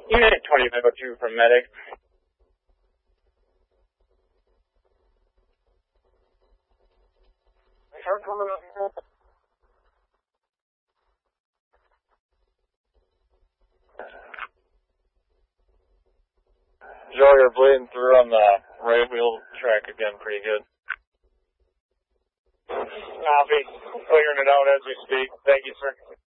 Unit 2502 from medic. Sure, coming up here. Joe, you're bleeding through on the right wheel track again pretty good. Copy. Clearing it out as we speak. Thank you, sir.